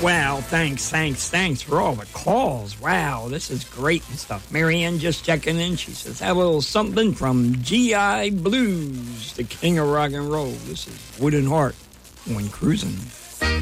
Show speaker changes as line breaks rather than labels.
Wow, thanks for all the calls. Wow, this is great stuff. Marianne just checking in. She says, have a little something from G.I. Blues, the king of rock and roll. This is Wooden Heart when cruising.